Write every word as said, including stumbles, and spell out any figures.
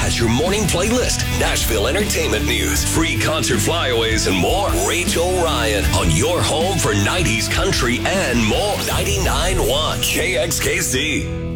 has your morning playlist, Nashville entertainment news, free concert flyaways, and more. Rachel Ryan on your home for nineties country and more. ninety-nine point one K X K C.